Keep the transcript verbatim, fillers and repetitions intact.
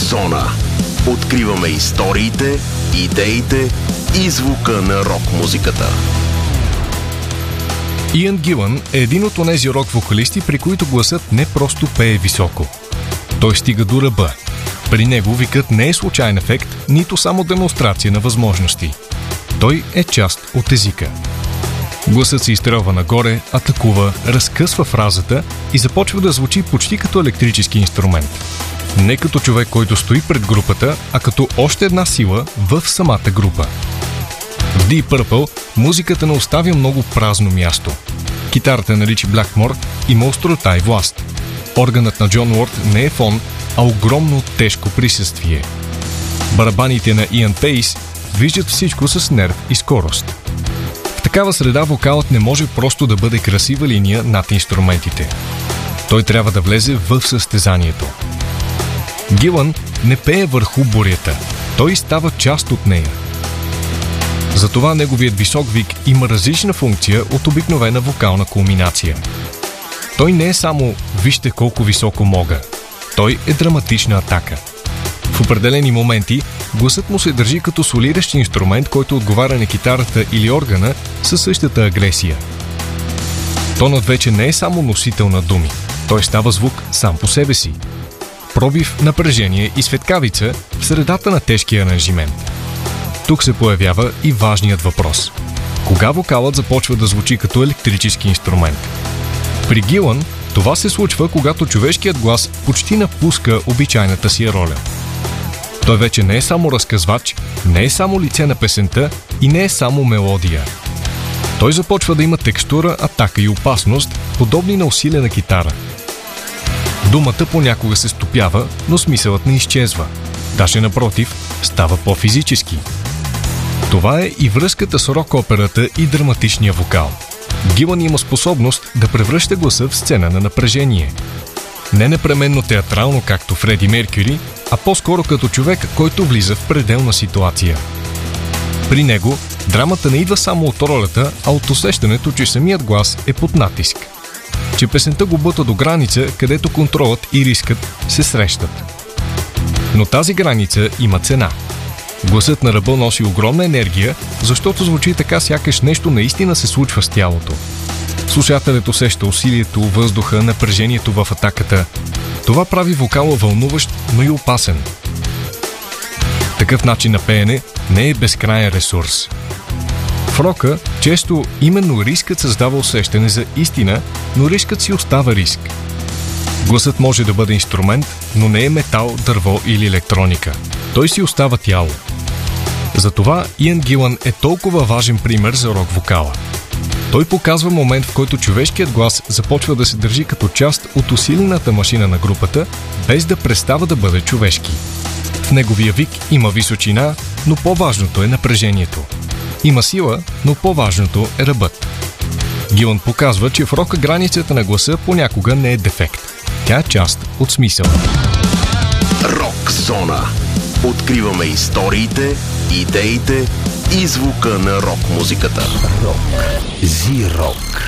Зона. Откриваме историите, идеите и звука на рок-музиката. Иан Гилън е един от онези рок-вокалисти, при които гласът не просто пее високо. Той стига до ръба. При него викът не е случайен ефект, нито само демонстрация на възможности. Той е част от езика. Гласът се изстрелва нагоре, атакува, разкъсва фразата и започва да звучи почти като електрически инструмент. Не като човек, който стои пред групата, а като още една сила в самата група. В Deep Purple музиката не оставя много празно място. Китарата на Ричи Блакмор има острота и власт. Органът на Джон Уорд не е фон, а огромно тежко присъствие. Барабаните на Иан Пейс виждат всичко с нерв и скорост. В такава среда вокалът не може просто да бъде красива линия над инструментите. Той трябва да влезе в състезанието. Гилън не пее върху бурята. Той става част от нея. Затова неговият висок вик има различна функция от обикновена вокална кулминация. Той не е само «вижте колко високо мога». Той е драматична атака. В определени моменти гласът му се държи като солиращ инструмент, който отговаря на китарата или органа със същата агресия. Тонът вече не е само носител на думи. Той става звук сам по себе си. Пробив, напрежение и светкавица в средата на тежкия аранжимент. Тук се появява и важният въпрос. Кога вокалът започва да звучи като електрически инструмент? При Гилън това се случва, когато човешкият глас почти напуска обичайната си роля. Той вече не е само разказвач, не е само лице на песента и не е само мелодия. Той започва да има текстура, атака и опасност, подобни на усилена китара. Думата понякога се стопява, но смисълът не изчезва. Даже напротив, става по-физически. Това е и връзката с рок-операта и драматичния вокал. Гилън има способност да превръща гласа в сцена на напрежение. Не непременно театрално, както Фреди Меркюри, а по-скоро като човек, който влиза в пределна ситуация. При него драмата не идва само от ролята, а от усещането, че самият глас е под натиск. Че песента го бута до граница, където контролът и рискът се срещат. Но тази граница има цена. Гласът на ръба носи огромна енергия, защото звучи така, сякаш нещо наистина се случва с тялото. Слушателят усеща усилието, въздуха, напрежението в атаката. Това прави вокала вълнуващ, но и опасен. Такъв начин на пеене не е безкрайен ресурс. В рока често именно рискът създава усещане за истина, но рискът си остава риск. Гласът може да бъде инструмент, но не е метал, дърво или електроника. Той си остава тяло. Затова Иан Гилън е толкова важен пример за рок-вокала. Той показва момент, в който човешкият глас започва да се държи като част от усилената машина на групата, без да престава да бъде човешки. В неговия вик има височина, но по-важното е напрежението. Има сила, но по-важното е ръбът. Гилън показва, че в рока границата на гласа понякога не е дефект. Тя е част от смисъла. Рок зона. Откриваме историите, идеите и звука на рок-музиката. Рок. Зи-рок.